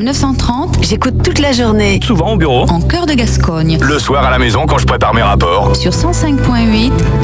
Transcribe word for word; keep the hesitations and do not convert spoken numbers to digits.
M neuf cent trente, j'écoute toute la journée. Souvent au bureau. En cœur de Gascogne. Le soir à la maison quand je prépare mes rapports. Sur cent cinq point huit,